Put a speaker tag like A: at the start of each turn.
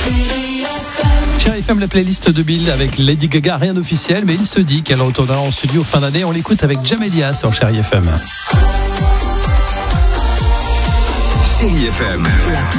A: Chérie FM, la playlist de Bill avec Lady Gaga, rien d'officiel, mais il se dit qu'elle retournera en studio fin d'année. On l'écoute avec Jamelia sur Chérie FM.
B: Chérie FM.